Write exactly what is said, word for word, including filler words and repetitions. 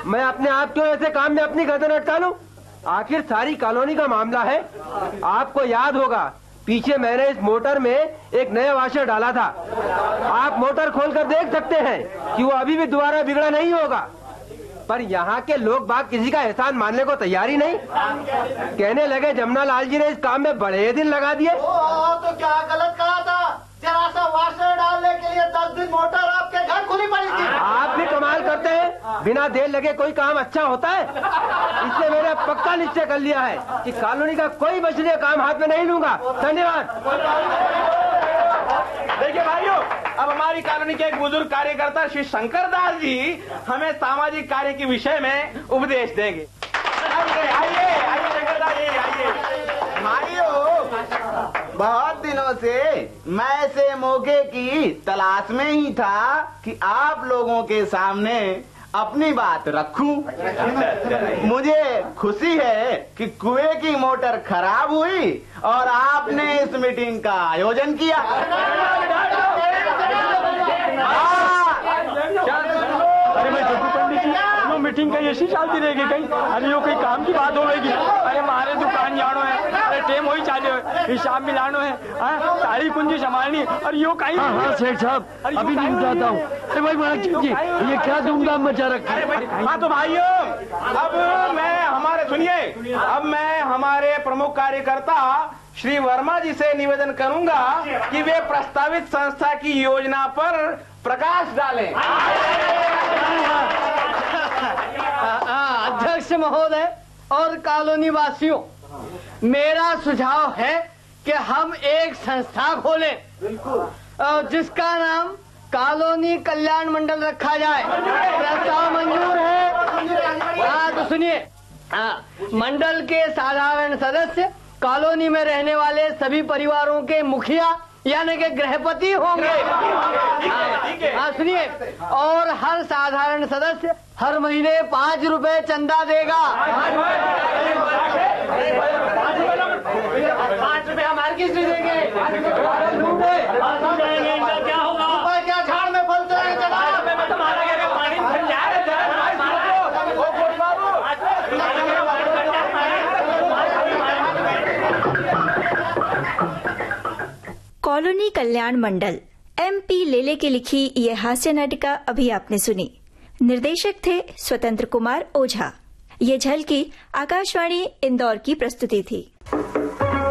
मैं अपने आप क्यों ऐसे काम में अपनी गर्दन अटका लूं? आखिर सारी कॉलोनी का मामला है। आपको याद होगा पीछे मैंने इस मोटर में एक नया वाशर डाला था। आप मोटर खोलकर देख सकते हैं कि वो अभी भी दोबारा बिगड़ा नहीं होगा। पर यहाँ के लोग बाग किसी का एहसान मानने को तैयार ही नहीं। कहने लगे जमुना लाल जी ने इस काम में बड़े दिन लगा दिए। तो क्या गलत कहा था? जरा सा वाशर डालने के लिए दस दिन मोटर आपके घर खुली पड़ी थी। आप भी कमाल करते हैं, बिना देर लगे कोई काम अच्छा होता है। इसलिए मैंने पक्का निश्चय कर लिया है कि कॉलोनी का कोई बचने काम हाथ में नहीं लूंगा। धन्यवाद। देखिए भाइयों, अब हमारी कॉलोनी के एक बुजुर्ग कार्यकर्ता श्री शंकर दास जी हमें सामाजिक कार्य के विषय में उपदेश देंगे। आइए आइए शंकर दास जी आइए। भाइयों, बहुत दिनों से मैं ऐसे मौके की तलाश में ही था कि आप लोगों के सामने अपनी बात रखूं। मुझे खुशी है कि कुएं की मोटर खराब हुई और आपने इस मीटिंग का आयोजन किया। अरे भाई जग्गू पंडित जी, वो मीटिंग कहीं ऐसी चलती रहेगी कहीं? अरे यो कोई काम की बात होगी? अरे हमारे दुकान जानो है, अरे टेम वही चालू है, हिसाब मिलानो है, सारी पूंजी संभालनी और यो कहीं। हाँ हाँ सेठ साहब, अभी नहीं जाता हूँ। अरे भाई महाराज जी, ये क्या धूमधाम मचा रखा है? हाँ तो भाइयों, अब मैं हमारे सुनिए, अब मैं हमारे प्रमुख कार्यकर्ता श्री वर्मा जी से निवेदन करूंगा कि वे प्रस्तावित संस्था की योजना पर प्रकाश डालें। अध्यक्ष महोदय और कॉलोनी वासियों, मेरा सुझाव है कि हम एक संस्था खोलें जिसका नाम कॉलोनी कल्याण मंडल रखा जाए। प्रस्ताव मंजूर है? हाँ तो सुनिए, मंडल के साधारण सदस्य कॉलोनी में रहने वाले सभी परिवारों के मुखिया यानी कि गृहपति होंगे। हाँ सुनिए, और हर साधारण सदस्य हर महीने पाँच रुपए चंदा देगा। पाँच रुपए हमारे किस लिए देंगे? क्या होगा? क्या झाड़ में फलते हैं जनाब? तुम्हारा क्या पानी भर जा रहा कॉलोनी कल्याण मंडल एम पी लेले की लिखी यह हास्य नाटिका अभी आपने सुनी। निर्देशक थे स्वतंत्र कुमार ओझा। ये झलकी आकाशवाणी इंदौर की प्रस्तुति थी।